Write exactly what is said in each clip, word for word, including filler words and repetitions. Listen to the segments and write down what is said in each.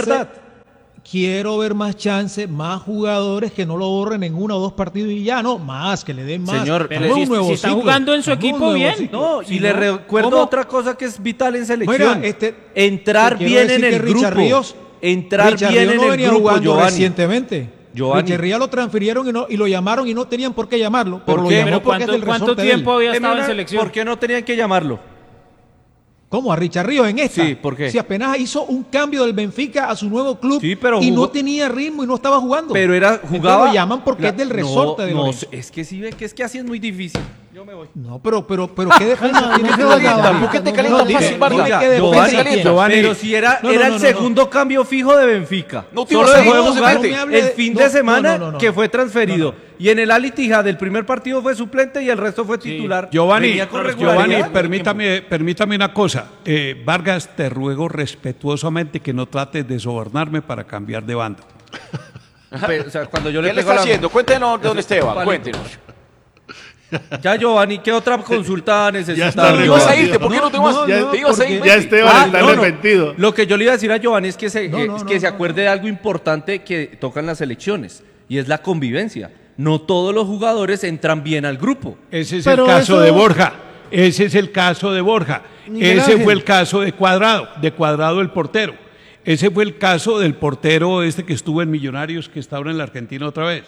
verdad. Quiero ver más chances, más jugadores que no lo borren en uno o dos partidos y ya, no, más, que le den más. Señor, pero si, si, si está jugando en su equipo, bien. No, si y le no, recuerdo ¿cómo? otra cosa que es vital en selección. Mira, este, entrar bien en el grupo. Ríos, entrar Richard bien Ríos en no el venía grupo, jugando Giovanni. recientemente. Giovanni. Richard Ríos lo transfirieron y, no, y lo llamaron y no tenían por qué llamarlo. Pero ¿Por lo qué? llamó ¿Pero porque es cuánto, del cuánto resorte de él. tiempo había Deme estado en una- selección? ¿Por qué no tenían que llamarlo? ¿Cómo? ¿A Richard Ríos en esta? Sí, ¿por qué? Si apenas hizo un cambio del Benfica a su nuevo club Sí, pero y jugó- no tenía ritmo y no estaba jugando. Pero era Entonces jugaba. lo llaman porque la- es del no, resorte de no, Lorenzo. es que sí ve que es que así es muy difícil. Yo me voy. No, pero, pero, pero ¿qué defensa tiene no que se vaya, Giovanni? tampoco te no, calientas no, fácil, no, Vargas. Dime qué Giovanni, defensa tiene. Giovanni. Pero si era, No, no, era no, el no, segundo cambio fijo de Benfica. No te Solo ibas a ir, dejó de no se jugar mete. No me hable el de- fin no, de semana no, no, no, que no. fue transferido. No, no. Y en el Al-Ittihad del primer partido fue suplente y el resto fue titular. Giovanni, Venía con Giovanni, regularidad. permítame, permítame una cosa. Eh, Vargas, te ruego respetuosamente que no trates de sobornarme para cambiar de banda. Pero, o sea, cuando yo ¿Qué le le pego está la- haciendo? Cuéntenos de dónde Esteban, Palito. cuéntenos. Ya, Giovanni, ¿qué otra consulta necesita? está Te ibas a arreglado. irte, ¿por qué no te No, vas? no, Ya- no, te ibas a ir. porque- Ya Esteban Ah, está no, no. arrepentido. Lo que yo le iba a decir a Giovanni es que se, No, eh, no, es no, que se no. acuerde de algo importante que tocan las elecciones y es la convivencia. No todos los jugadores entran bien al grupo. Ese es Pero el caso eso- de Borja. Ese es el caso de Borja. Miguel Ese Ángel. fue el caso de Cuadrado, de Cuadrado el portero. Ese fue el caso del portero este que estuvo en Millonarios, que está ahora en la Argentina otra vez.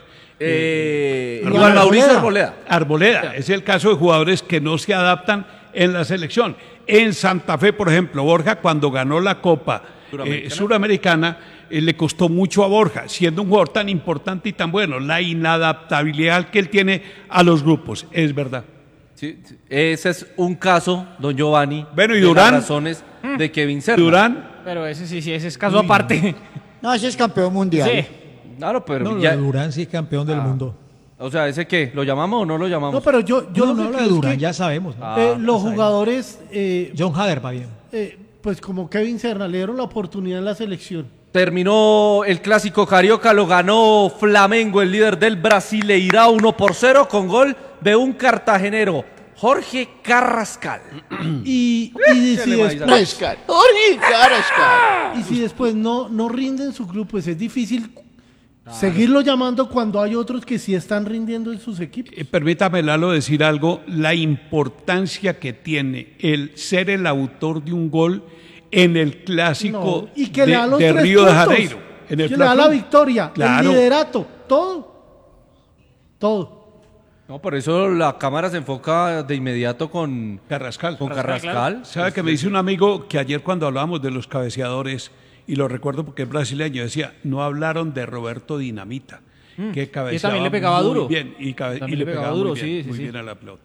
Eh, Iván Iván Mauricio Arboleda. Arboleda. Arboleda, es el caso de jugadores que no se adaptan en la selección. En Santa Fe, por ejemplo, Borja cuando ganó la Copa eh, Suramericana, eh, le costó mucho a Borja, siendo un jugador tan importante y tan bueno, la inadaptabilidad que él tiene a los grupos, es verdad. Sí, sí. Ese es un caso, don Giovanni, Bueno, ¿y de Durán? las razones de Kevin Serna. Durán, Pero ese sí, sí, ese es caso aparte. No, ese es campeón mundial. Sí. Claro, pero No, lo ya, de Durán sí es campeón del Ah. mundo. o sea, ¿ese qué? ¿Lo llamamos o no lo llamamos? No, pero yo, yo Yo no, lo que no habla de creo es Durán, que, ya sabemos. ¿no? Ah, eh, los ya sabemos. jugadores, eh, John Hader va bien. eh, pues como Kevin Serna, le dieron la oportunidad en la selección. Terminó el clásico carioca, lo ganó Flamengo, el líder del Brasileirao, uno por cero con gol de un cartagenero, Jorge Carrascal. Y, y si le va a después, Carrascal. Jorge Carrascal. y si después no, no rinden su club, pues es difícil seguirlo llamando cuando hay otros que sí están rindiendo en sus equipos. eh, permítame, Lalo, decir algo, la importancia que tiene el ser el autor de un gol en el clásico No, y que de, le da los de tres Río de puntos, Janeiro. En el que le da la Fla-Flu. victoria, Claro. el liderato, todo. Todo. No, por eso la cámara se enfoca de inmediato con, Carrascal. con Carrascal. ¿Sabe que me dice un amigo que ayer cuando hablábamos de los cabeceadores, y lo recuerdo porque es brasileño, decía, no hablaron de Roberto Dinamita, que cabeceaba también le pegaba muy duro. bien y, cabe- También y le le pegaba pegaba duro, muy bien, sí, sí, muy sí. bien a la pelota.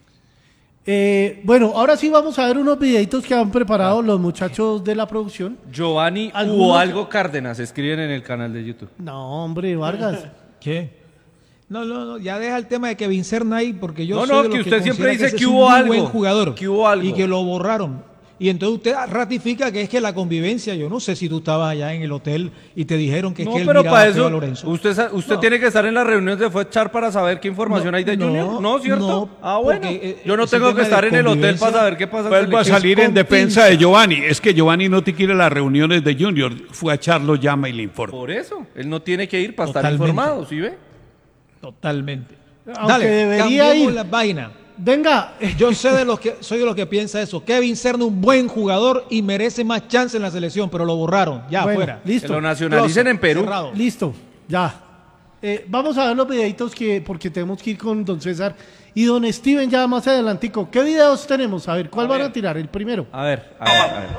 Eh, bueno, ahora sí vamos a ver unos videitos que han preparado los muchachos de la producción. Giovanni ¿Alguno? o algo Cárdenas, escriben en el canal de YouTube. No, hombre, Vargas. ¿Qué? No, no, no, ya deja el tema de Kevin Serna ahí, porque yo No, soy no, de los que usted siempre considera dice ese que es un hubo muy algo, buen jugador que hubo algo. y que lo borraron. Y entonces usted ratifica que es que la convivencia, yo no sé si tú estabas allá en el hotel y te dijeron que No, es que él pero miraba para feo a eso Lorenzo. usted, sa- usted No. tiene que estar en las reuniones de Fuechar para saber qué información No, hay de no, Junior. ¿No, cierto? no, ah, bueno. porque, eh, Yo no ese tengo que tema de estar en el hotel convivencia- para saber qué pasa. en Vuelvo a el equipo. salir en con defensa pinza. de Giovanni. Es que Giovanni no te quiere las reuniones de Junior. Fue a Charlo, llama y le informa. Por eso, él no tiene que ir para Totalmente. estar informado, ¿sí ve? Totalmente. Aunque Dale, debería cambiemos ir. la vaina. Venga, eh, Yo sé de los que soy de los que piensa eso. Kevin Serna un buen jugador y merece más chance en la selección, pero lo borraron. Ya bueno, fuera. Que listo. lo nacionalicen en Perú. Cerrado. Listo, ya. Eh, vamos a ver los videitos que, porque tenemos que ir con don César y don Steven ya más adelantico. ¿Qué videos tenemos? A ver, ¿cuál van a tirar? El primero. A ver, a ver, a ver.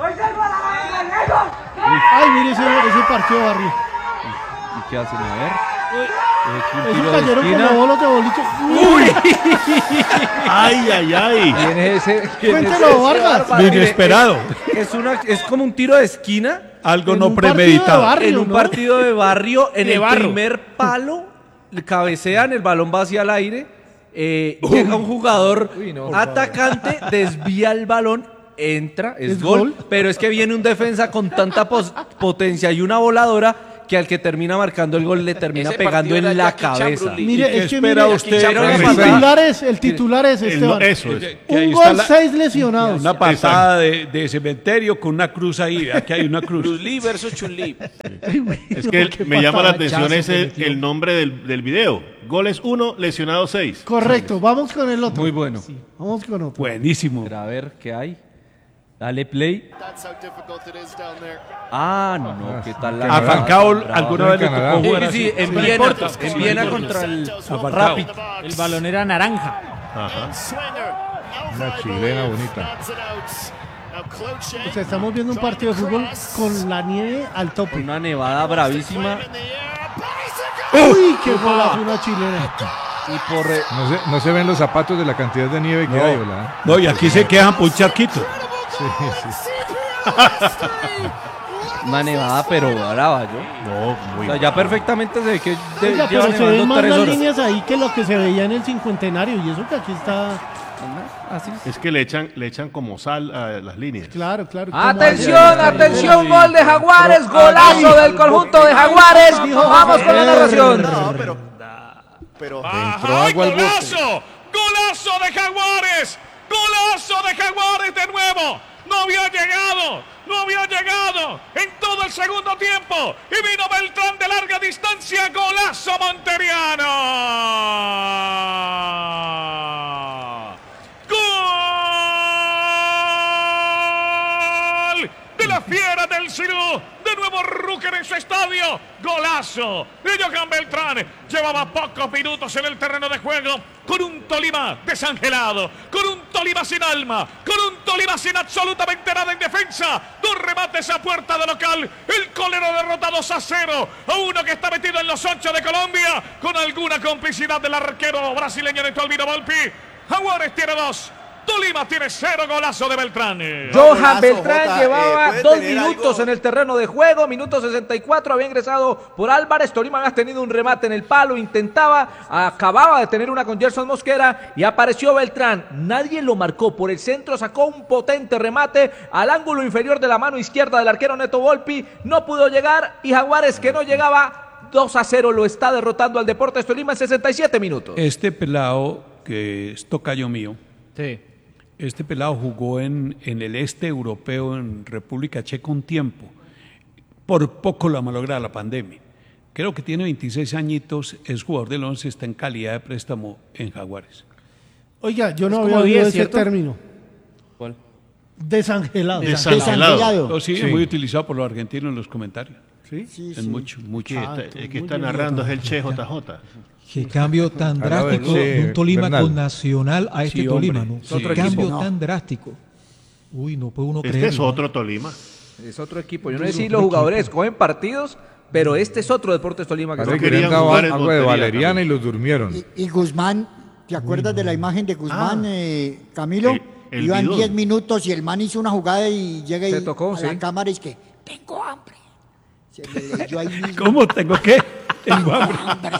Ay, mire ese, ese partido de barrio. ¿Y qué hacen? A ver. Eh, un Esos tiro de cayeron esquina. como bolos de boliche. Ay, ay, ay. ¿Quién es ese? ¿Quién es Cuéntelo, ese? Vargas. Mire, Inesperado. Es, es una, es como un tiro de esquina Algo En no un partido de premeditado. barrio. en un ¿no? partido de barrio, en De el barro. primer palo, le cabecean, el balón va hacia el aire, eh, llega un jugador atacante, desvía el balón, entra, es, ¿Es gol, gol? pero es que viene un defensa con tanta pos- potencia y una voladora que al que termina marcando el gol le termina Ese pegando partido en era la Jackie Chan, cabeza. Bruce Lee. Mire, ¿Y qué es que espera mire, usted? Era el una titular es, el titular es El no- Esteban. eso es. Que ahí Un está gol, la- seis lesionados. Una patada de, de cementerio con una cruz ahí. Aquí hay una cruz. Bruce Lee versus Chun-Li. Ay, güey, Es no, que qué me llama la patada. atención Chazo que ese metió. el nombre del, del video. Goles uno, lesionado seis. Correcto, vamos con el otro. Muy bueno. Vamos con otro. Buenísimo. Pero a ver qué hay. Dale play. Ah, no, ¿qué tal la A jugada Falcao tan brava? alguna vez le tocó Sí, jugar sí, sí, así. en Viena, en Viena contra el Falcao. Rapid. El balón era naranja. Una chilena bonita. O sea, estamos viendo un partido de fútbol con la nieve al tope. Una nevada bravísima Uy, qué golazo una chilena. y por... eh, No se, no se ven los zapatos de la cantidad de nieve que hay, ¿verdad? No, y aquí se quejan por un charquito. Una nevada pero brava, yo. No, muy O sea, ya perfectamente se ve que de- Oiga, lleva pero se ven nevando más tres las horas. líneas ahí que lo que se veía en el cincuentenario. Y eso que aquí está. Así. Es que le echan, le echan como sal a las líneas. Claro, claro. como Atención, allá. atención, gol de Jaguares, golazo del conjunto de Jaguares. Vamos con la narración. No, pero. Pero. Entró agua al bote. ¡Golazo! ¡Golazo de Jaguares! ¡Golazo de Jaguares de nuevo! No había llegado, no había llegado en todo el segundo tiempo. Y vino Beltrán de larga distancia. ¡Golazo monteriano! ¡Gol de la fiera del Cirú! De nuevo Rúquer en su estadio. Golazo de Johan Beltrán. Llevaba pocos minutos en el terreno de juego con un Tolima desangelado, con un Tolima sin alma, con un Tolima sin absolutamente nada en defensa. Dos remates a puerta de local. El colero derrota dos a cero a uno que está metido en los ocho de Colombia con alguna complicidad del arquero brasileño Neto Albino Volpi. Jaguares tiene dos. Tolima tiene cero, golazo de Beltrán. Johan Golazo, Beltrán Jota, llevaba eh, puede dos tener minutos algo. en el terreno de juego, minuto sesenta y cuatro, había ingresado por Álvarez, Tolima había tenido un remate en el palo, intentaba, acababa de tener una con Gerson Mosquera y apareció Beltrán, nadie lo marcó, por el centro sacó un potente remate al ángulo inferior de la mano izquierda del arquero Neto Volpi, no pudo llegar y Jaguares que no llegaba, dos a cero lo está derrotando al Deportes Tolima en sesenta y siete minutos. Este pelado, que es tocayo mío, Sí. este pelado jugó en, en el este europeo, en República Checa, un tiempo. Por poco la malogra la pandemia. Creo que tiene veintiséis añitos, es jugador del once, está en calidad de préstamo en Jaguares. Oiga, yo no Es había como oído diez, ese ¿cierto? término. ¿Cuál? Desangelado. Desangelado. No, sí, es muy utilizado por los argentinos en los comentarios. ¿Sí? Es mucho, mucho. Que está, el que está narrando es el Che J J. Qué cambio tan Al lado del drástico Che de un Tolima Bernal. con Nacional a este Sí, hombre. Tolima, ¿no? Es Qué otro cambio equipo. tan drástico. Uy, no puede uno Este creerlo. es otro Tolima. Es otro equipo, yo no sé si los jugadores cogen partidos, pero este es otro Deportes Tolima que Parece No que le querían han dado jugar en algo de Montería, valeriana Camilo. y los durmieron. Y, y Guzmán, ¿te acuerdas de la imagen de Guzmán, eh, Camilo? El- el Iban bidón. diez minutos y el man hizo una jugada y llega Se y tocó, a sí. la cámara y es que tengo hambre. Se le leyó ahí mismo. ¿Cómo tengo qué? Tengo hambre. hambre.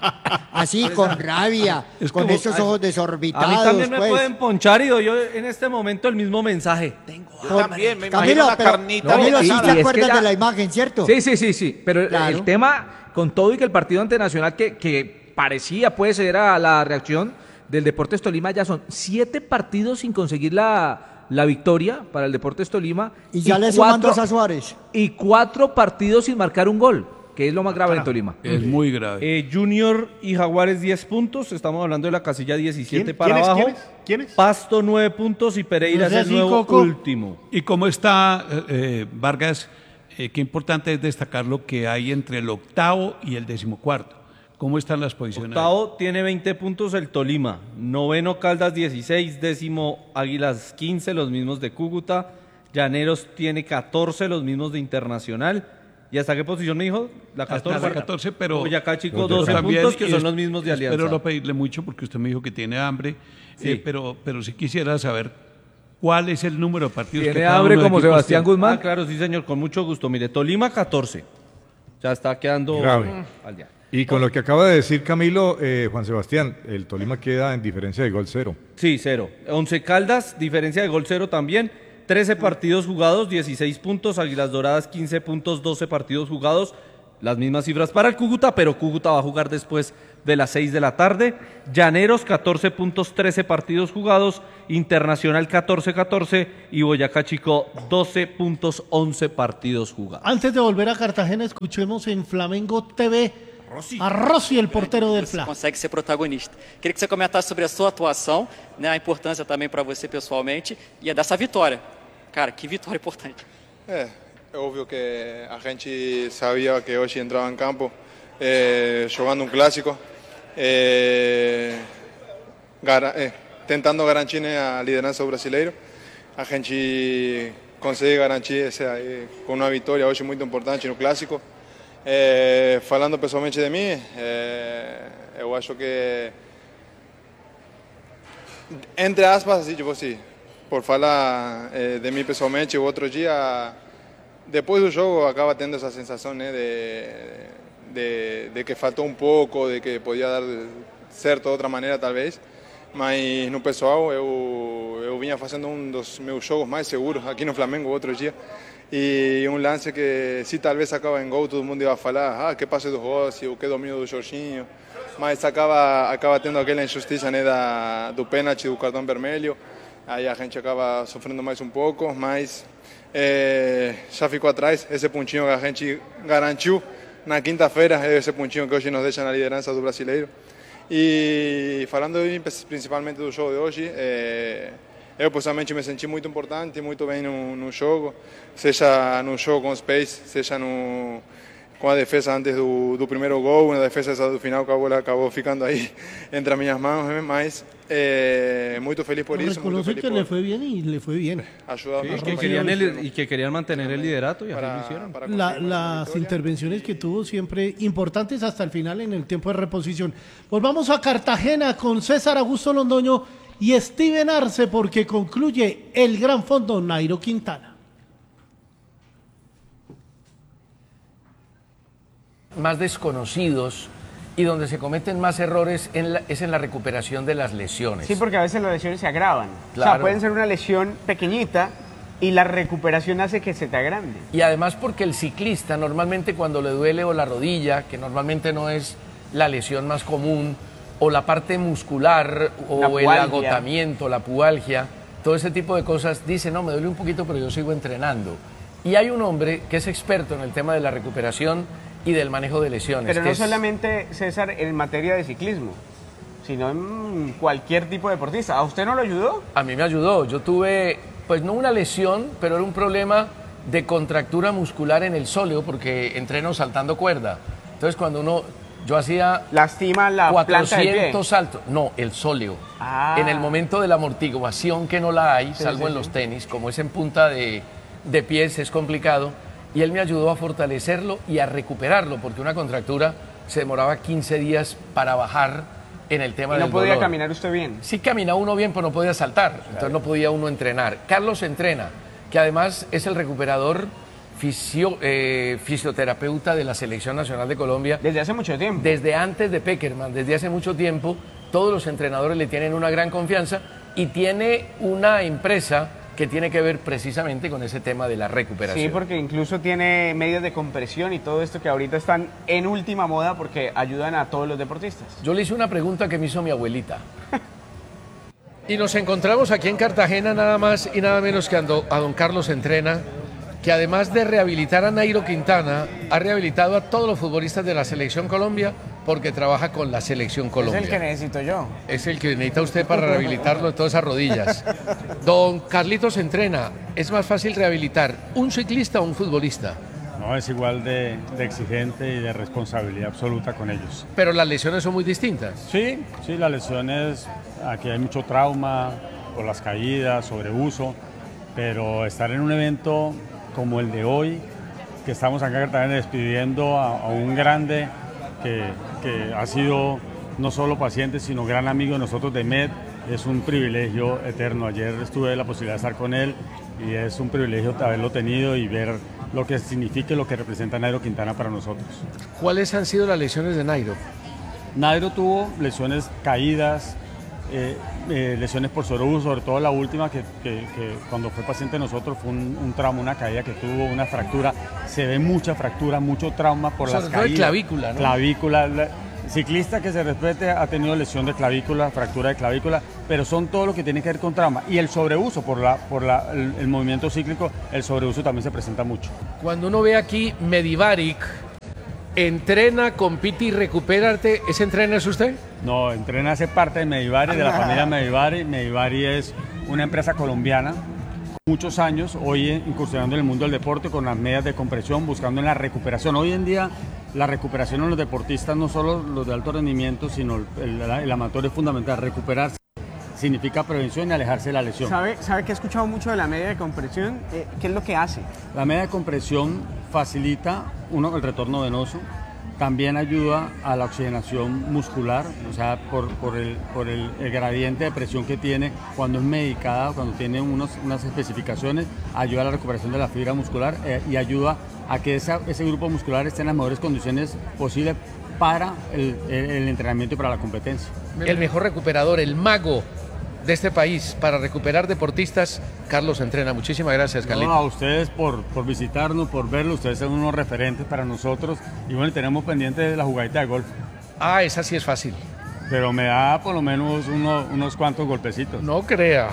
Así, con rabia, Es con como- esos ojos A desorbitados. mí también me pues. pueden ponchar y doy yo en este momento el mismo mensaje. Tengo Yo Por- también, me Camilo, imagino la pero- carnita. Camilo, y- sí y te es que acuerdas ya- de la imagen, ¿cierto? Sí, sí, sí, sí, pero el- Claro. el tema, con todo y que el partido ante Nacional que, que parecía puede ser a la reacción del Deportes Tolima, ya son siete partidos sin conseguir la, la victoria para el Deportes Tolima. Y ya le suman cuatro, dos a Suárez. y cuatro partidos sin marcar un gol, que es lo más grave en Tolima. Es muy grave. Eh, Junior y Jaguares diez puntos, estamos hablando de la casilla diecisiete ¿Quién- para quién es, abajo. quién es? ¿Quién es? Pasto nueve puntos y Pereira No es sea el así, nuevo Coco. último. ¿Y cómo está, eh, eh, Vargas? Eh, qué importante es destacar lo que hay entre el octavo y el decimocuarto. ¿Cómo están las posiciones? Octavo tiene veinte puntos el Tolima, noveno Caldas dieciséis, décimo Águilas quince, los mismos de Cúcuta, Llaneros tiene catorce, los mismos de Internacional. ¿Y hasta qué posición me dijo? La Hasta catorce. la catorce, pero... Boyacá Chico pero doce también, puntos, que y son es- los mismos de Alianza. Espero no pedirle mucho porque usted me dijo que tiene hambre, Sí. eh, pero, pero sí quisiera saber cuál es el número de partidos que Tiene cada hambre uno de como equipos Sebastián tiene. Guzmán. Ah, claro, sí, señor, con mucho gusto. Mire, Tolima catorce. Ya está quedando Grave. mm, al día. Y con lo que acaba de decir Camilo, eh, Juan Sebastián, el Tolima queda en diferencia de gol cero. Sí, cero. Once Caldas, diferencia de gol cero también. trece partidos jugados, dieciséis puntos. Águilas Doradas, quince puntos, doce partidos jugados. Las mismas cifras para el Cúcuta, pero Cúcuta va a jugar después de las seis de la tarde. Llaneros, catorce puntos, trece partidos jugados. Internacional, catorce catorce. Y Boyacá Chico, doce puntos, once partidos jugados. Antes de volver a Cartagena, escuchemos en Flamengo T V Rossi. a Rossi, el portero del Fla. Consegue ser protagonista. Queria que você comentasse sobre a sua atuação, né, a importância também para você pessoalmente e dessa vitória. Cara, que vitória importante. É, é óbvio que a gente sabia que hoje entrava em campo eh, jogando um clássico, eh, gar eh, tentando garantir a liderança do brasileiro. A gente consegue garantir essa, eh, com uma vitória hoje muito importante no clássico. Eh, falando pessoalmente de mim, eh, eu acho que, entre aspas, assim, tipo assim, por falar eh, de mim pessoalmente, o outro dia, depois do jogo, acaba tendo essa sensação, né, de, de, de que faltou um pouco, de que podia dar certo de outra maneira, talvez. Mas no pessoal, eu, eu vinha fazendo um dos meus jogos mais seguros aqui no Flamengo outro dia. E um lance que, se talvez acaba em gol, todo mundo ia falar, ah, que passe do Rossi, o que domínio do Jorginho. Mas acaba, acaba tendo aquela injustiça, né, da, do pênalti, do cartão vermelho. Aí a gente acaba sofrendo mais um pouco, mas é, já ficou atrás. Esse pontinho que a gente garantiu na quinta-feira, é esse pontinho que hoje nos deixa na liderança do brasileiro. E falando principalmente do jogo de hoje, é, eu pessoalmente me senti muito importante, muito bem no, no jogo, seja no jogo com os pés, seja no, com a defesa antes do, do primeiro gol, na defesa do final que a bola acabou ficando aí entre as minhas mãos, mas é, muito feliz por isso. Muito feliz que por... le fue bien y le fue bien. Ayudado sí, que querían el, y que querían mantener el liderato y así lo hicieron. La, las intervenciones que tuvo siempre importantes hasta el final en el tiempo de reposición. Volvamos a Cartagena con César Augusto Londoño y Steven Arce porque concluye el Gran Fondo Nairo Quintana. Más desconocidos y donde se cometen más errores en la, es en la recuperación de las lesiones. Sí, porque a veces las lesiones se agravan. Claro. O sea, pueden ser una lesión pequeñita y la recuperación hace que se te agrande. Y además porque el ciclista normalmente cuando le duele o la rodilla, que normalmente no es la lesión más común, o la parte muscular, o el agotamiento, la pubalgia, todo ese tipo de cosas, dice, no, me duele un poquito, pero yo sigo entrenando. Y hay un hombre que es experto en el tema de la recuperación y del manejo de lesiones. Pero no es... solamente, César, en materia de ciclismo, sino en cualquier tipo de deportista. ¿A usted no lo ayudó? A mí me ayudó. Yo tuve, pues no una lesión, pero era un problema de contractura muscular en el sóleo, porque entreno saltando cuerda. Entonces cuando uno, yo hacía... Lastima la cuatrocientos saltos. No, el sóleo. Ah. En el momento de la amortiguación, que no la hay, sí, salvo sí, en sí. los tenis, como es en punta de, de pies, es complicado. Y él me ayudó a fortalecerlo y a recuperarlo, porque una contractura se demoraba quince días para bajar en el tema del del dolor. ¿Y no podía caminar usted bien? Sí caminaba uno bien, pero no podía saltar, claro. Entonces no podía uno entrenar. Carlos entrena, que además es el recuperador fisio, eh, fisioterapeuta de la Selección Nacional de Colombia. Desde hace mucho tiempo. Desde antes de Peckerman, desde hace mucho tiempo. Todos los entrenadores le tienen una gran confianza y tiene una empresa que tiene que ver precisamente con ese tema de la recuperación. Sí, porque incluso tiene medios de compresión y todo esto que ahorita están en última moda porque ayudan a todos los deportistas. Yo le hice una pregunta que me hizo mi abuelita. Y nos encontramos aquí en Cartagena nada más y nada menos que a don Carlos Entrena, que además de rehabilitar a Nairo Quintana, ha rehabilitado a todos los futbolistas de la Selección Colombia porque trabaja con la Selección Colombia. Es el que necesito yo. Es el que necesita usted para rehabilitarlo de todas esas rodillas. Don Carlitos Entrena, ¿es más fácil rehabilitar un ciclista o un futbolista? No, es igual de, de exigente y de responsabilidad absoluta con ellos. Pero las lesiones son muy distintas. Sí, sí, las lesiones, aquí hay mucho trauma por las caídas, sobreuso, pero estar en un evento como el de hoy, que estamos acá en Cartagena despidiendo a, a un grande que, que ha sido no solo paciente, sino gran amigo de nosotros de Med, es un privilegio eterno. Ayer tuve la posibilidad de estar con él y es un privilegio haberlo tenido y ver lo que significa y lo que representa Nairo Quintana para nosotros. ¿Cuáles han sido las lesiones de Nairo? Nairo tuvo lesiones caídas, eh, eh, lesiones por sobreuso, sobre todo la última, que, que, que cuando fue paciente de nosotros fue un, un trauma, una caída que tuvo, una fractura. Se ve mucha fractura, mucho trauma por sobre las todo caídas. de clavícula, ¿no? Clavícula. La, ciclista que se respete ha tenido lesión de clavícula, fractura de clavícula, pero son todo lo que tiene que ver con trauma. Y el sobreuso, por, la, por la, el, el movimiento cíclico, el sobreuso también se presenta mucho. Cuando uno ve aquí Medivaric, entrena, compite y recupérate, ¿ese entreno es usted? No, entrena, hace parte de Medivari, de la familia Medivari. Medivari es una empresa colombiana, muchos años, hoy incursionando en el mundo del deporte con las medias de compresión, buscando en la recuperación. Hoy en día la recuperación en los deportistas, no solo los de alto rendimiento, sino el, el, el amateur es fundamental. Recuperarse significa prevención y alejarse de la lesión. ¿Sabe, sabe que he escuchado mucho de la media de compresión? Eh, ¿Qué es lo que hace? La media de compresión facilita, uno, el retorno venoso, también ayuda a la oxigenación muscular, o sea, por, por, el, por el, el gradiente de presión que tiene cuando es medicada, cuando tiene unos, unas especificaciones, ayuda a la recuperación de la fibra muscular eh, y ayuda a que esa, ese grupo muscular esté en las mejores condiciones posibles para el, el, el entrenamiento y para la competencia. El mejor recuperador, el mago de este país para recuperar deportistas, Carlos Entrena. Muchísimas gracias, Carlitos. No, a ustedes por, por visitarnos, por verlo, ustedes son unos referentes para nosotros y bueno, tenemos pendiente la jugadita de golf. Ah, esa sí es fácil. Pero me da por lo menos uno, unos cuantos golpecitos. No crea.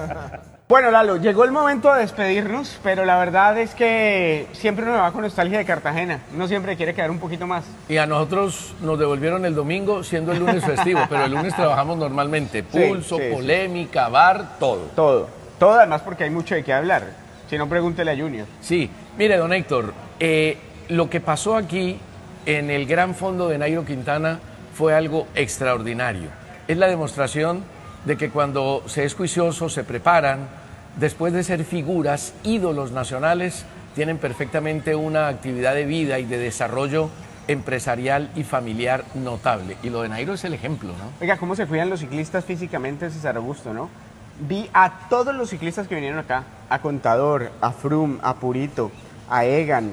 Bueno, Lalo, llegó el momento de despedirnos, pero la verdad es que siempre uno va con nostalgia de Cartagena. Uno siempre quiere quedar un poquito más. Y a nosotros nos devolvieron el domingo siendo el lunes festivo, pero el lunes trabajamos normalmente. Pulso, Sí, sí, polémica, bar, todo. Todo. Todo además porque hay mucho de qué hablar. Si no, pregúntele a Junior. Sí, mire, don Héctor, eh, lo que pasó aquí en el Gran Fondo de Nairo Quintana fue algo extraordinario. Es la demostración de que cuando se es juicioso, se preparan, después de ser figuras, ídolos nacionales, tienen perfectamente una actividad de vida y de desarrollo empresarial y familiar notable. Y lo de Nairo es el ejemplo, ¿no? Oiga, ¿cómo se cuidan los ciclistas físicamente, César Augusto, no? Vi a todos los ciclistas que vinieron acá, a Contador, a Froome, a Purito, a Egan,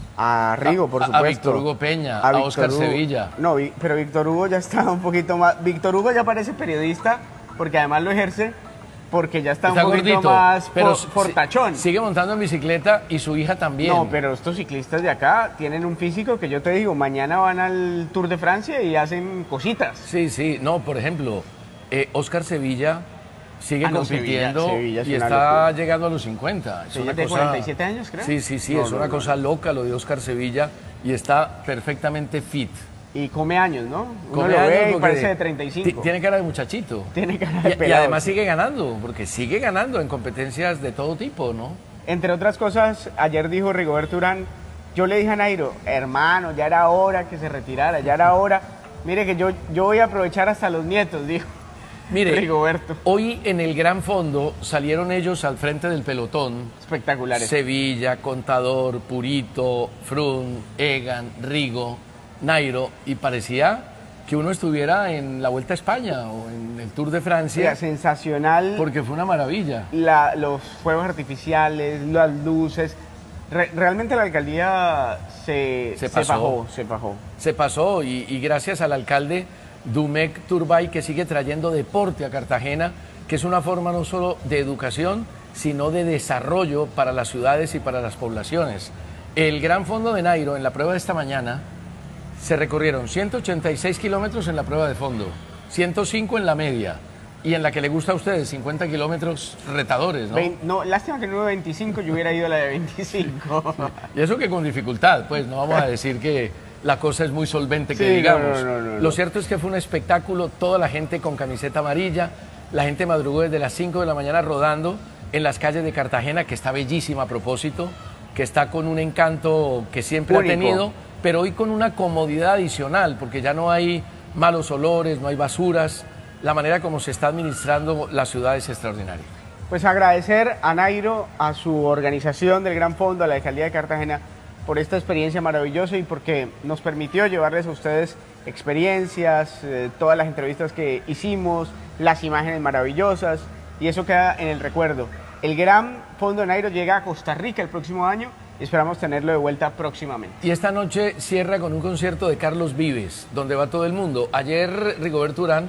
a Rigo, por a, supuesto. A Víctor Hugo Peña, a, a Oscar Hugo. Sevilla. No, vi, pero Víctor Hugo ya está un poquito más... Víctor Hugo ya parece periodista, porque además lo ejerce, porque ya está, está un poquito gordito, más pero por, fortachón. Sigue montando en bicicleta y su hija también. No, pero estos ciclistas de acá tienen un físico que yo te digo, mañana van al Tour de Francia y hacen cositas. Sí, sí, no, por ejemplo, eh, Oscar Sevilla sigue ah, no, compitiendo Sevilla, Sevilla y está locura. llegando a los cincuenta. Es una cosa... cuarenta y siete años, creo. Sí, sí, sí, no, es no, una no, cosa no. loca lo de Oscar Sevilla y está perfectamente fit. Y come años, ¿no? Uno Come lo años ve y porque parece de treinta y cinco. Tiene cara de muchachito. Tiene cara de y, y pelado. además sigue ganando, porque sigue ganando en competencias de todo tipo, ¿no? Entre otras cosas, ayer dijo Rigoberto Urán, yo le dije a Nairo, hermano, ya era hora que se retirara, ya era hora. Mire que yo, yo voy a aprovechar hasta los nietos, dijo. Mire, Rigoberto. Hoy en el Gran Fondo salieron ellos al frente del pelotón. Espectaculares. Sevilla, Contador, Purito, Froome, Egan, Rigo, Nairo, y parecía que uno estuviera en la Vuelta a España o en el Tour de Francia. Mira, sensacional. Porque fue una maravilla. La, los fuegos artificiales, las luces. Re, realmente la alcaldía se, se, se pasó, bajó, se bajó. Se pasó y, y gracias al alcalde Dumec Turbay, que sigue trayendo deporte a Cartagena, que es una forma no solo de educación, sino de desarrollo para las ciudades y para las poblaciones. El Gran Fondo de Nairo, en la prueba de esta mañana, se recorrieron ciento ochenta y seis kilómetros en la prueba de fondo, ciento cinco en la media, y en la que le gusta a ustedes, cincuenta kilómetros retadores, ¿no? Vein, no, lástima que no hubo veinticinco, yo hubiera ido a la de veinticinco. Y eso que con dificultad, pues no vamos a decir que la cosa es muy solvente, que sí, digamos. No, no, no, no, Lo cierto es que fue un espectáculo, toda la gente con camiseta amarilla, la gente madrugó desde las cinco de la mañana rodando en las calles de Cartagena, que está bellísima a propósito, que está con un encanto que siempre único. ha tenido, pero hoy con una comodidad adicional, porque ya no hay malos olores, no hay basuras, la manera como se está administrando la ciudad es extraordinaria. Pues agradecer a Nairo, a su organización del Gran Fondo, a la Alcaldía de Cartagena, por esta experiencia maravillosa y porque nos permitió llevarles a ustedes experiencias, eh, todas las entrevistas que hicimos, las imágenes maravillosas, y eso queda en el recuerdo. El Gran Fondo de Nairo llega a Costa Rica el próximo año y esperamos tenerlo de vuelta próximamente. Y esta noche cierra con un concierto de Carlos Vives, donde va todo el mundo. Ayer Rigoberto Urán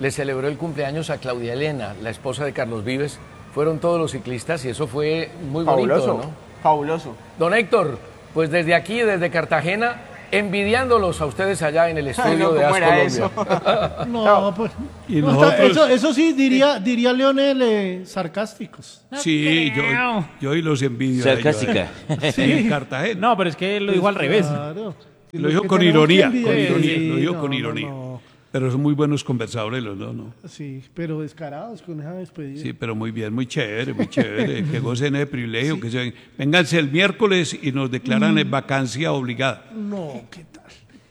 le celebró el cumpleaños a Claudia Elena, la esposa de Carlos Vives. Fueron todos los ciclistas y eso fue muy Fabuloso, bonito, ¿no? Fabuloso. Don Héctor, pues desde aquí, desde Cartagena, envidiándolos a ustedes allá en el estudio Ay, no, de ¿cómo As era Colombia. eso? No, pues. Y no, nosotros- está- eso, eso sí, diría, diría Leonel, eh, sarcásticos. Sí, yo, yo y los envidio. a ellos, Sarcástica. eh. Sí. En Cartagena. No, pero es que él lo dijo al revés. Claro. Lo dijo que con tenemos que ironía, envidiar- con ironía, Sí, lo dijo no, con no, ironía. no. Pero son muy buenos conversadores los dos, ¿no? Sí, pero descarados con esa despedida. Sí, pero muy bien, muy chévere, muy chévere. Que gocen de privilegio, que se ven. Vénganse el miércoles y nos declaran en vacancia obligada. No, ¿qué tal?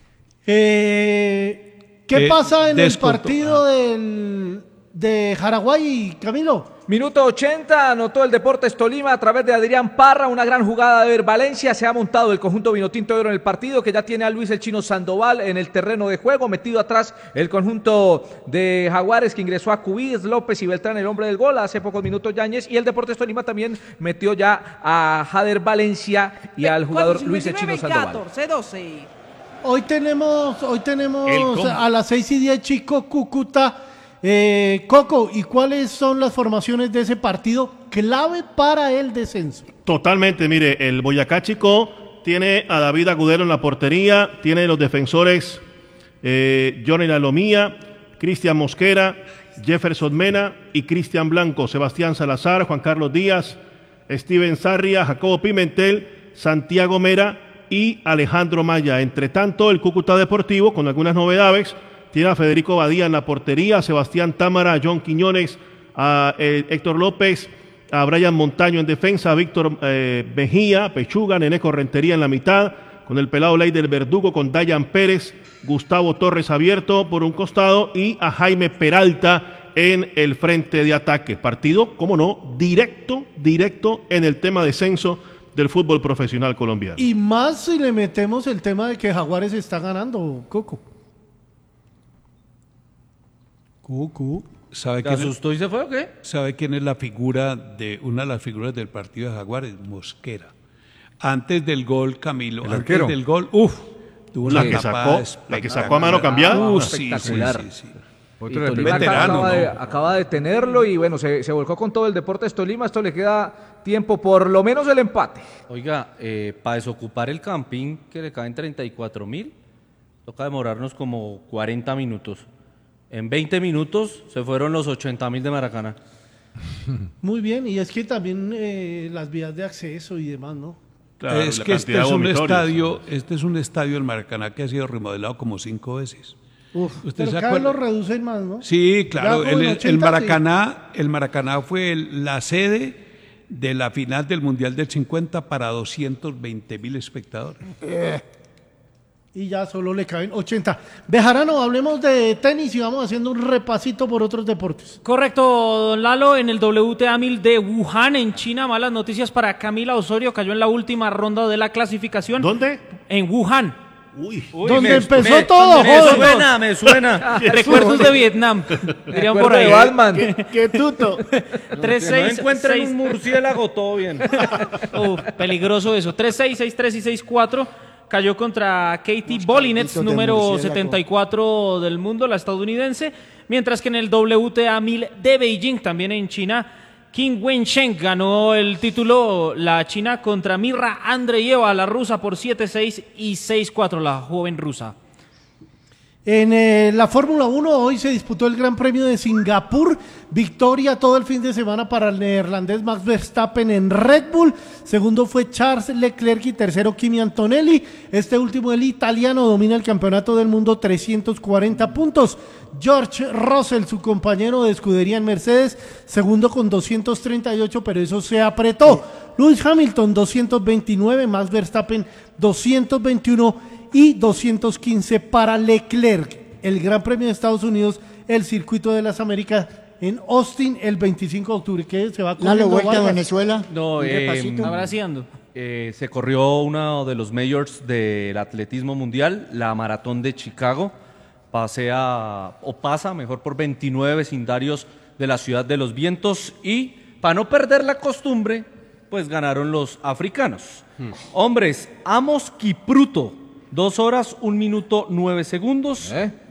Eh, ¿Qué Eh, pasa en el descontó. partido del, de Jaraguay, Camilo? Minuto ochenta, anotó el Deportes Tolima a través de Adrián Parra, una gran jugada de Ever Valencia, se ha montado el conjunto vinotinto de oro en el partido, que ya tiene a Luis el Chino Sandoval en el terreno de juego, metido atrás el conjunto de Jaguares, que ingresó a Cubides, López y Beltrán, el hombre del gol, hace pocos minutos Yáñez, y el Deportes Tolima también metió ya a Jader Valencia y al jugador Luis el Chino Sandoval. catorce doce. Hoy tenemos, hoy El tenemos combo. a las seis y diez Chico Cúcuta. Eh, Coco, ¿y cuáles son las formaciones de ese partido clave para el descenso? Totalmente, mire, el Boyacá Chico tiene a David Agudelo en la portería, tiene los defensores eh, Johnny Lalomía, Cristian Mosquera, Jefferson Mena y Cristian Blanco, Sebastián Salazar, Juan Carlos Díaz, Steven Sarria, Jacobo Pimentel, Santiago Mera y Alejandro Maya. Entre tanto, el Cúcuta Deportivo, con algunas novedades, tiene a Federico Badía en la portería, a Sebastián Támara, a John Quiñones, a eh, Héctor López, a Brian Montaño en defensa, a Víctor eh, Mejía, Pechuga, Neneco Rentería en la mitad, con el pelado Leider Verdugo, con Dayan Pérez, Gustavo Torres abierto por un costado y a Jaime Peralta en el frente de ataque. Partido, como no, directo, directo en el tema descenso del fútbol profesional colombiano. Y más si le metemos el tema de que Jaguares está ganando, Coco. Coco. ¿Sabe ¿Se quién es- asustó y se fue o qué? ¿Sabe quién es la figura de una de las figuras del partido de Jaguares? Mosquera. Antes del gol, Camilo, ¿El antes arquero? del gol, uff, tuvo La una que tapada sacó- la que sacó a mano cambiada. Uh, Ah, sí, sí, espectacular. sí, sí. Y Otro Tolima veterano, acaba, de, ¿no? acaba de tenerlo y bueno, se, se volcó con todo el Deportes Tolima. Esto le queda tiempo por lo menos el empate. Oiga, eh, para desocupar el campín que le caen treinta y cuatro mil, toca demorarnos como cuarenta minutos. En veinte minutos se fueron los ochenta mil de Maracaná. Muy bien, y es que también eh, las vías de acceso y demás, ¿no? Claro, es la que este cantidad es de un vomitorios. estadio, este es un estadio en Maracaná que ha sido remodelado como cinco veces. Uf, ¿Usted pero se cada vez acuerda? lo reducen más, ¿no? Sí, claro. Ya como El, en el ochenta, Maracaná, el Maracaná fue el- la sede de la final del Mundial del cincuenta para doscientos veinte mil espectadores. Y ya solo le caben ochenta. Bejarano, hablemos de tenis y vamos haciendo un repasito por otros deportes. Correcto, don Lalo, en el W T A mil de Wuhan, en China, malas noticias para Camila Osorio, cayó en la última ronda de la clasificación. ¿Dónde? En Wuhan. Uy, Donde me- empezó me- todo, Me joder. suena, me suena. Recuerdos de Vietnam, dirían por Recuerdo ahí. de Batman. qué, qué tuto. tres Que no seis encuentren seis un murciélago, todo bien. Uf, peligroso eso. tres seis, seis tres y seis cuatro. Cayó contra Katie Bolinets, calditos de número murciélago. setenta y cuatro del mundo, la estadounidense. Mientras que en el W T A mil de Beijing, también en China, Qin Wensheng ganó el título, la china, contra Mirra Andreeva, la rusa, por siete seis y seis cuatro, la joven rusa. En eh, la Fórmula uno hoy se disputó el Gran Premio de Singapur. Victoria todo el fin de semana para el neerlandés Max Verstappen en Red Bull. Segundo fue Charles Leclerc y tercero Kimi Antonelli. Este último, el italiano, domina el campeonato del mundo, trescientos cuarenta puntos. George Russell, su compañero de escudería en Mercedes, segundo con doscientos treinta y ocho, pero eso se apretó. Lewis Hamilton, doscientos veintinueve, Max Verstappen, doscientos veintiuno y doscientos quince para Leclerc. El Gran Premio de Estados Unidos, el Circuito de las Américas en Austin el veinticinco de octubre. ¿Qué se va a Lalo, vuelta a Venezuela. No, Un eh, repasito. Abraciando. Eh, se corrió uno de los majors del atletismo mundial, la maratón de Chicago. Pasea, o pasa mejor, por veintinueve vecindarios de la ciudad de los vientos y, para no perder la costumbre, pues ganaron los africanos. Hombres, Amos Kipruto, dos horas, un minuto, nueve segundos. ¿Eh?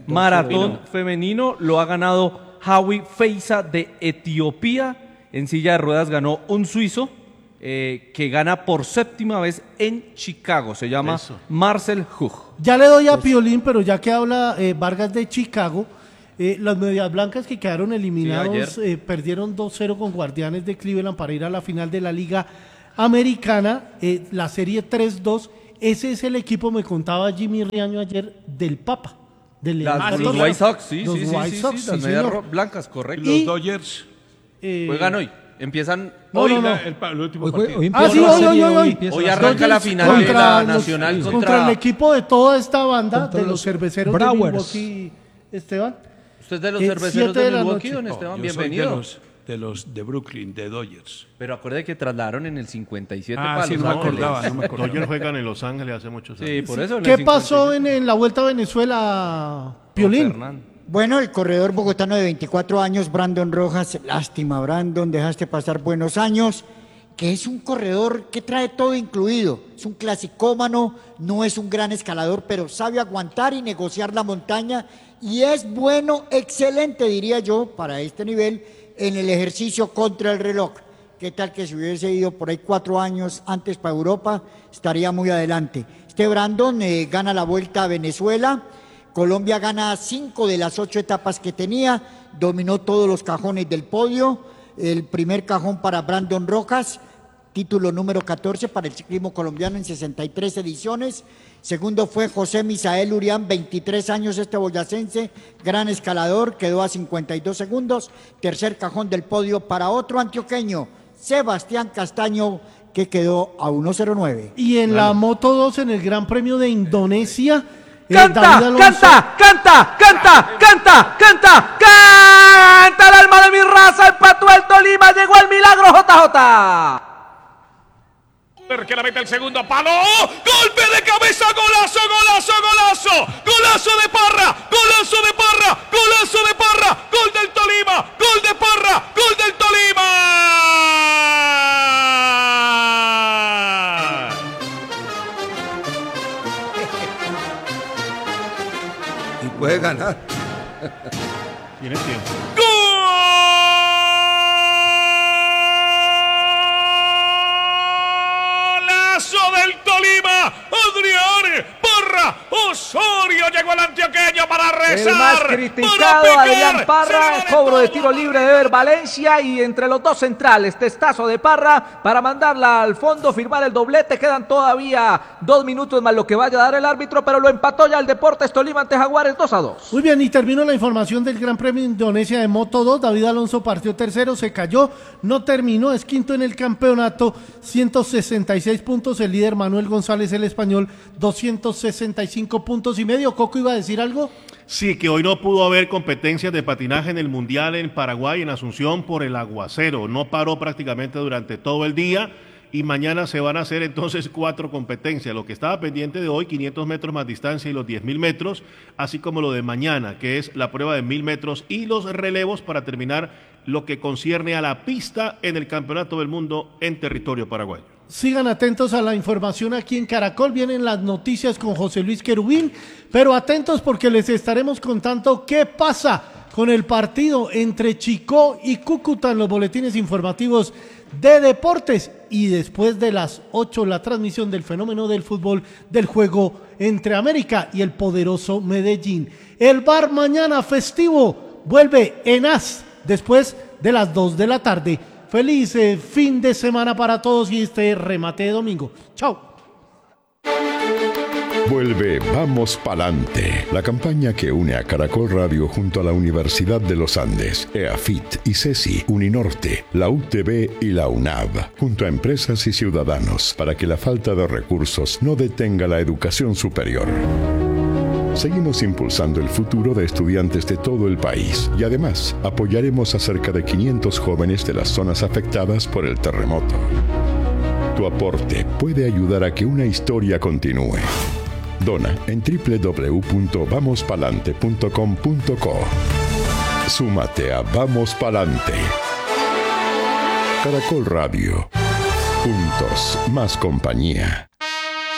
Maratón femenino lo ha ganado Hawi Feiza de Etiopía. En silla de ruedas ganó un suizo eh, que gana por séptima vez en Chicago. Se llama Eso. Marcel Hug. Ya le doy a Piolín, pero ya que habla eh, Vargas de Chicago, eh, las Medias Blancas que quedaron eliminados sí, eh, perdieron dos cero con Guardianes de Cleveland para ir a la final de la Liga Americana, eh, la serie tres dos. Ese es el equipo, me contaba Jimmy Riaño ayer, del Papa. Del las, los White Sox, sí, los sí, White sí, Sox, sí, las sí, Medias señor. Blancas, correcto. Y los Dodgers eh, juegan hoy. Empiezan no, hoy no, no. La, el, el último hoy, partido. Hoy ah, sí, hoy, hoy, hoy, hoy. Hoy arranca la final contra de la los, nacional contra, contra el equipo de toda esta banda contra de los, los cerveceros Brewers. de Milwaukee, Esteban. ¿Usted es de los eh, cerveceros de, de Milwaukee, don No, Esteban? yo Bienvenido. Soy de los, de los de Brooklyn, de Dodgers. Pero acuerde que trasladaron en el cincuenta y siete ah, para sí, Los no me Ángeles. acordaba, no me acordaba. Dodgers juegan en Los Ángeles hace muchos años. Sí, por eso. En ¿Qué el pasó en, en la Vuelta a Venezuela, Piolín? Bueno, el corredor bogotano de veinticuatro años, Brandon Rojas, lástima, Brandon, dejaste pasar buenos años, que es un corredor que trae todo incluido, es un clasicómano, no es un gran escalador, pero sabe aguantar y negociar la montaña, y es bueno, excelente, diría yo, para este nivel, en el ejercicio contra el reloj. ¿Qué tal que si hubiese ido por ahí cuatro años antes para Europa, estaría muy adelante? Este Brandon eh, gana la Vuelta a Venezuela. Colombia gana cinco de las ocho etapas que tenía, dominó todos los cajones del podio. El primer cajón para Brandon Rojas, título número catorce para el ciclismo colombiano en sesenta y tres ediciones. Segundo fue José Misael Urián, veintitrés años este boyacense, gran escalador, quedó a cincuenta y dos segundos. Tercer cajón del podio para otro antioqueño, Sebastián Castaño, que quedó a uno cero nueve. Y en claro. la Moto dos, en el Gran Premio de Indonesia, Canta, canta, canta, canta, canta, canta, canta el alma de mi raza, empató el Tolima, llegó el milagro J J. Que la mete el segundo palo, golpe de cabeza, golazo, golazo, golazo, golazo de Parra, golazo de Parra, golazo de Parra, gol del Tolima, gol de Parra, gol del Tolima. Puede ganar. Tiene tiempo. ¡Golazo del Tolima! Adrián Parra Osorio llegó al antioqueño para rezar. El más criticado, picar, Adrián Parra, cobro de tiro libre de Ever Valencia y entre los dos centrales, testazo de Parra para mandarla al fondo, firmar el doblete. Quedan todavía dos minutos más lo que vaya a dar el árbitro, pero lo empató ya el Deportes Tolima ante Jaguares dos a dos. Muy bien, y terminó la información del Gran Premio de Indonesia de Moto dos. David Alonso partió tercero, se cayó, no terminó, es quinto en el campeonato, ciento sesenta y seis puntos. El líder Manuel González, el español, doscientos sesenta y cinco puntos y medio. ¿Coco iba a decir algo? Sí, que hoy no pudo haber competencias de patinaje en el Mundial en Paraguay, en Asunción, por el aguacero. No paró prácticamente durante todo el día y mañana se van a hacer entonces cuatro competencias. Lo que estaba pendiente de hoy, quinientos metros más distancia y los diez mil metros, así como lo de mañana, que es la prueba de mil metros y los relevos para terminar lo que concierne a la pista en el Campeonato del Mundo en territorio paraguayo. Sigan atentos a la información aquí en Caracol, vienen las noticias con José Luis Querubín, pero atentos porque les estaremos contando qué pasa con el partido entre Chicó y Cúcuta en los boletines informativos de deportes y después de las ocho la transmisión del fenómeno del fútbol del juego entre América y el poderoso Medellín. El bar mañana festivo vuelve en As después de las dos de la tarde. Feliz eh, fin de semana para todos y este remate de domingo. Chao. Vuelve Vamos Palante, la campaña que une a Caracol Radio junto a la Universidad de los Andes, EAFIT, ICESI, Uninorte, la U T B y la UNAV, junto a empresas y ciudadanos, para que la falta de recursos no detenga la educación superior. Seguimos impulsando el futuro de estudiantes de todo el país y además apoyaremos a cerca de quinientos jóvenes de las zonas afectadas por el terremoto. Tu aporte puede ayudar a que una historia continúe. Dona en doble u doble u doble u punto vamos palante punto com punto co. Súmate a Vamos Palante. Caracol Radio. Juntos, más compañía.